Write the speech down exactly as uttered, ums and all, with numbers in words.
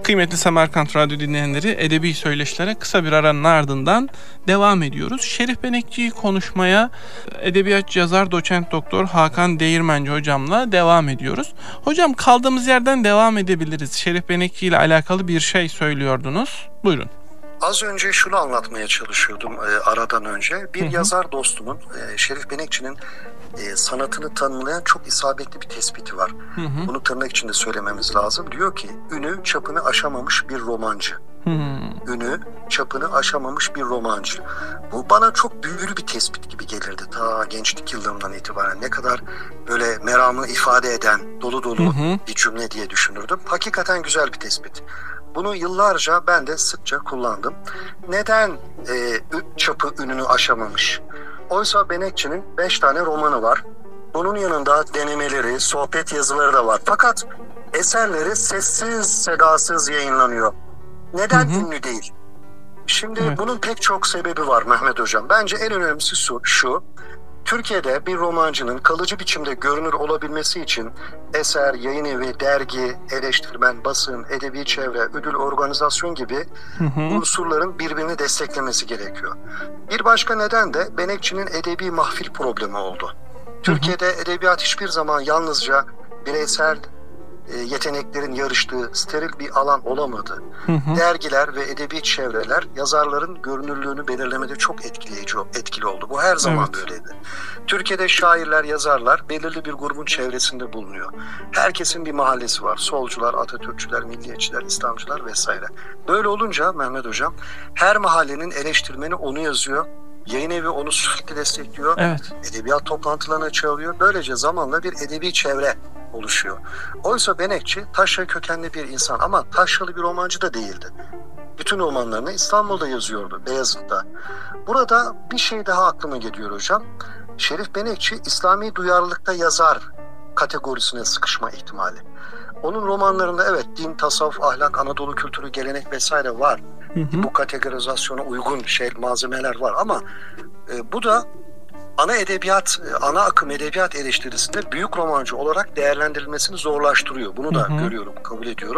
Kıymetli Semerkant Radyo dinleyenleri, edebi söyleşilere kısa bir aranın ardından devam ediyoruz. Şerif Benekçi'yi konuşmaya edebiyat yazar doçent doktor Hakan Değirmenci hocamla devam ediyoruz. Hocam, kaldığımız yerden devam edebiliriz. Şerif Benekçi ile alakalı bir şey söylüyordunuz. Buyurun. Az önce şunu anlatmaya çalışıyordum e, aradan önce. Bir hı hı. yazar dostumun, e, Şerif Benekçi'nin e, sanatını tanımlayan çok isabetli bir tespiti var. Hı hı. Bunu tırnak içinde söylememiz lazım. Diyor ki, ünü çapını aşamamış bir romancı. Hı hı. Ünü çapını aşamamış bir romancı. Bu bana çok büyülü bir tespit gibi gelirdi. Ta gençlik yıllarımdan itibaren ne kadar böyle meramı ifade eden dolu dolu hı hı. bir cümle diye düşünürdüm. Hakikaten güzel bir tespit. Bunu yıllarca ben de sıkça kullandım. Neden e, çapı ününü aşamamış? Oysa Benekçi'nin beş tane romanı var. Bunun yanında denemeleri, sohbet yazıları da var. Fakat eserleri sessiz, sedasız yayınlanıyor. Neden hı hı. ünlü değil? Şimdi evet. bunun pek çok sebebi var Mehmet Hocam. Bence en önemlisi şu, şu. Türkiye'de bir romancının kalıcı biçimde görünür olabilmesi için eser, yayın evi, dergi, eleştirmen, basın, edebi çevre, ödül, organizasyon gibi hı hı. unsurların birbirini desteklemesi gerekiyor. Bir başka neden de Benekçi'nin edebi mahfil problemi oldu. Türkiye'de hı hı. edebiyat hiçbir zaman yalnızca bireysel yeteneklerin yarıştığı steril bir alan olamadı. Hı hı. Dergiler ve edebi çevreler yazarların görünürlüğünü belirlemede çok etkileyici, etkili oldu. Bu her zaman evet. böyleydi. Türkiye'de şairler, yazarlar belirli bir grubun çevresinde bulunuyor. Herkesin bir mahallesi var. Solcular, Atatürkçüler, milliyetçiler, İslamcılar vesaire. Böyle olunca Mehmet Hocam, her mahallenin eleştirmeni onu yazıyor. Yayın evi onu sürekli destekliyor. Evet. Edebiyat toplantılarına çağırıyor. Böylece zamanla bir edebi çevre oluşuyor. Oysa Benekçi taşra kökenli bir insan ama taşralı bir romancı da değildi. Bütün romanlarını İstanbul'da yazıyordu, Beyazıt'ta. Burada bir şey daha aklıma geliyor hocam. Şerif Benekçi İslami duyarlılıkta yazar kategorisine sıkışma ihtimali. Onun romanlarında evet din, tasavvuf, ahlak, Anadolu kültürü, gelenek vesaire var. Hı hı. Bu kategorizasyona uygun şey malzemeler var ama e, bu da ana edebiyat, ana akım edebiyat eleştirisinde büyük romancı olarak değerlendirilmesini zorlaştırıyor. Bunu da hı hı. görüyorum, kabul ediyorum.